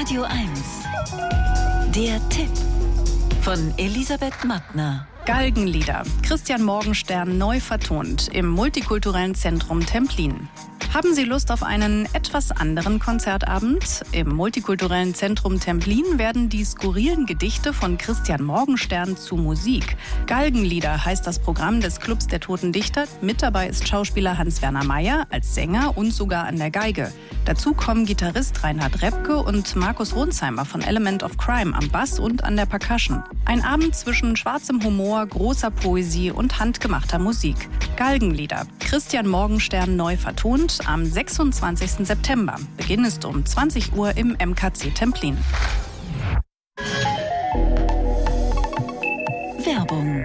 Radio 1. Der Tipp von Elisabeth Mattner. Galgenlieder. Christian Morgenstern neu vertont im Multikulturellen Zentrum Templin. Haben Sie Lust auf einen etwas anderen Konzertabend? Im Multikulturellen Zentrum Templin werden die skurrilen Gedichte von Christian Morgenstern zu Musik. Galgenlieder heißt das Programm des Clubs der Toten Dichter. Mit dabei ist Schauspieler Hans-Werner Meyer als Sänger und sogar an der Geige. Dazu kommen Gitarrist Reinhard Repke und Markus Ronsheimer von Element of Crime am Bass und an der Percussion. Ein Abend zwischen schwarzem Humor, großer Poesie und handgemachter Musik. Galgenlieder. Christian Morgenstern neu vertont am 26. September. Beginn ist um 20 Uhr im MKC Templin. Werbung.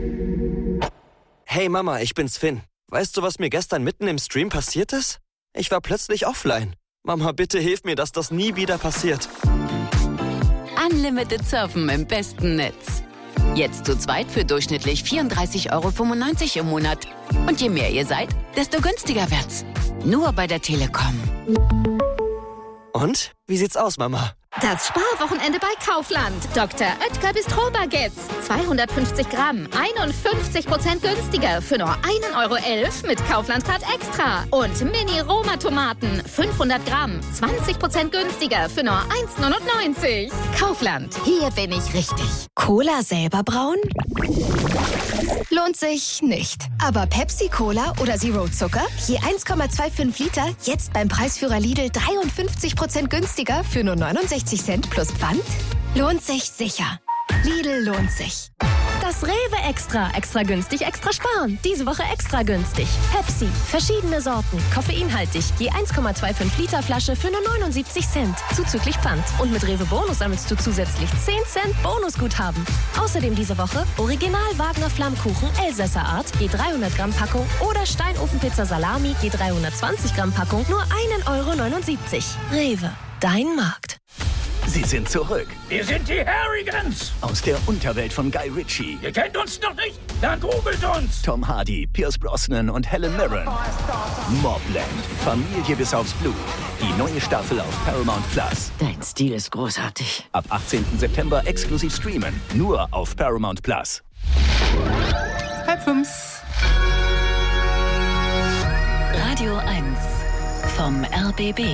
Hey Mama, ich bin's Finn. Weißt du, was mir gestern mitten im Stream passiert ist? Ich war plötzlich offline. Mama, bitte hilf mir, dass das nie wieder passiert. Unlimited Surfen im besten Netz. Jetzt zu zweit für durchschnittlich 34,95 € im Monat. Und je mehr ihr seid, desto günstiger wird's. Nur bei der Telekom. Und? Wie sieht's aus, Mama? Das Sparwochenende bei Kaufland. Dr. Oetker Bistro-Baguettes. 250 Gramm, 51% günstiger für nur 1,11 € mit Kaufland-Card Extra. Und Mini-Roma-Tomaten. 500 Gramm, 20% günstiger für nur 1,99 €. Kaufland, hier bin ich richtig. Cola selber brauen? Lohnt sich nicht. Aber Pepsi-Cola oder Zero Zucker? Je 1,25 Liter, jetzt beim Preisführer Lidl 53% günstiger für nur 69 Cent plus Pfand? Lohnt sich sicher. Lidl lohnt sich. Das Rewe Extra. Extra günstig, extra sparen. Diese Woche extra günstig. Pepsi. Verschiedene Sorten. Koffeinhaltig. Je 1,25 Liter Flasche für nur 79 Cent. Zuzüglich Pfand. Und mit Rewe Bonus sammelst du zusätzlich 10 Cent Bonusguthaben. Außerdem diese Woche Original Wagner Flammkuchen Elsässer Art. Je 300 Gramm Packung. Oder Steinofenpizza Salami. Je 320 Gramm Packung. Nur 1,79 €. Rewe. Dein Markt. Sie sind zurück. Wir sind die Harrigans. Aus der Unterwelt von Guy Ritchie. Ihr kennt uns noch nicht? Dann googelt uns. Tom Hardy, Pierce Brosnan und Helen Mirren. Mobland. Familie bis aufs Blut. Die neue Staffel auf Paramount Plus. Dein Stil ist großartig. Ab 18. September exklusiv streamen. Nur auf Paramount Plus. 4:30. Radio 1 vom RBB.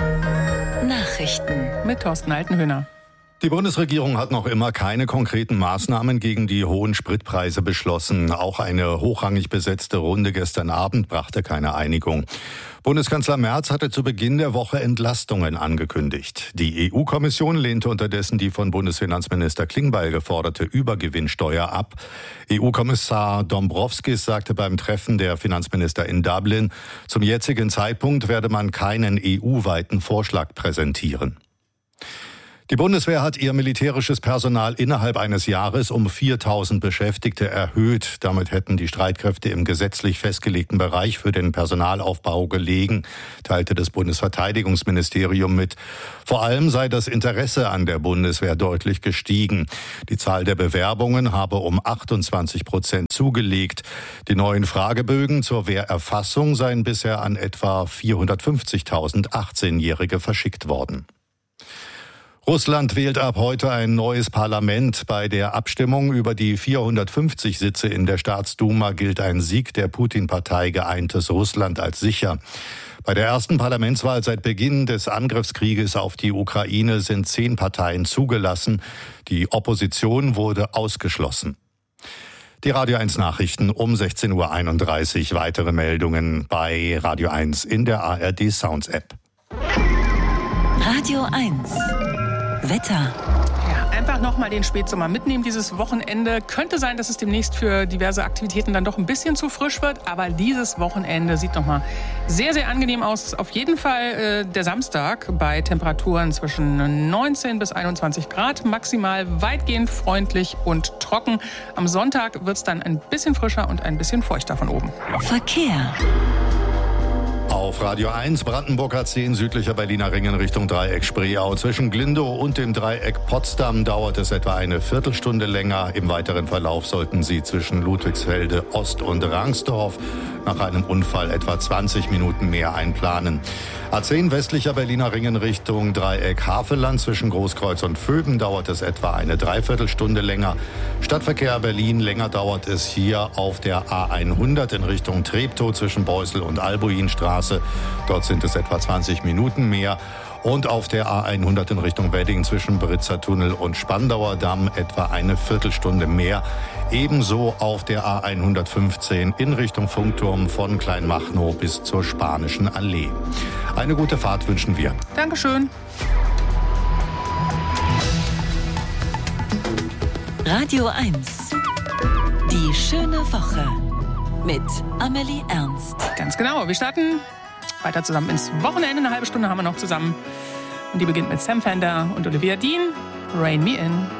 Nachrichten Mit Thorsten Altenhöhner. Die Bundesregierung hat noch immer keine konkreten Maßnahmen gegen die hohen Spritpreise beschlossen. Auch eine hochrangig besetzte Runde gestern Abend brachte keine Einigung. Bundeskanzler Merz hatte zu Beginn der Woche Entlastungen angekündigt. Die EU-Kommission lehnte unterdessen die von Bundesfinanzminister Klingbeil geforderte Übergewinnsteuer ab. EU-Kommissar Dombrovskis sagte beim Treffen der Finanzminister in Dublin, zum jetzigen Zeitpunkt werde man keinen EU-weiten Vorschlag präsentieren. Die Bundeswehr hat ihr militärisches Personal innerhalb eines Jahres um 4.000 Beschäftigte erhöht. Damit hätten die Streitkräfte im gesetzlich festgelegten Bereich für den Personalaufbau gelegen, teilte das Bundesverteidigungsministerium mit. Vor allem sei das Interesse an der Bundeswehr deutlich gestiegen. Die Zahl der Bewerbungen habe um 28% zugelegt. Die neuen Fragebögen zur Wehrerfassung seien bisher an etwa 450.000 18-Jährige verschickt worden. Russland wählt ab heute ein neues Parlament. Bei der Abstimmung über die 450 Sitze in der Staatsduma gilt ein Sieg der Putin-Partei Geeintes Russland als sicher. Bei der ersten Parlamentswahl seit Beginn des Angriffskrieges auf die Ukraine sind 10 Parteien zugelassen. Die Opposition wurde ausgeschlossen. Die Radio 1 Nachrichten um 16:31 Uhr. Weitere Meldungen bei Radio 1 in der ARD Sounds App. Radio 1 Wetter. Ja, einfach nochmal den Spätsommer mitnehmen dieses Wochenende. Könnte sein, dass es demnächst für diverse Aktivitäten dann doch ein bisschen zu frisch wird. Aber dieses Wochenende sieht nochmal sehr, sehr angenehm aus. Auf jeden Fall der Samstag bei Temperaturen zwischen 19 bis 21 Grad. Maximal weitgehend freundlich und trocken. Am Sonntag wird es dann ein bisschen frischer und ein bisschen feuchter von oben. Verkehr. Auf Radio 1 Brandenburger 10 südlicher Berliner Ring in Richtung Dreieck Spreeau. Zwischen Glindow und dem Dreieck Potsdam dauert es etwa eine Viertelstunde länger. Im weiteren Verlauf sollten Sie zwischen Ludwigsfelde Ost und Rangsdorf nach einem Unfall etwa 20 Minuten mehr einplanen. A10 westlicher Berliner Ring in Richtung Dreieck Havelland. Zwischen Großkreuz und Vöben dauert es etwa eine Dreiviertelstunde länger. Stadtverkehr Berlin, länger dauert es hier auf der A100 in Richtung Treptow zwischen Beusel und Albuinstraße. Dort sind es etwa 20 Minuten mehr. Und auf der A100 in Richtung Wedding zwischen Britzer Tunnel und Spandauer Damm etwa eine Viertelstunde mehr. Ebenso auf der A115 in Richtung Funkturm von Kleinmachnow bis zur Spanischen Allee. Eine gute Fahrt wünschen wir. Dankeschön. Radio 1. Die schöne Woche mit Amelie Ernst. Ganz genau. Wir starten weiter zusammen ins Wochenende. Eine halbe Stunde haben wir noch zusammen. Und die beginnt mit Sam Fender und Olivia Dean. Rain Me In.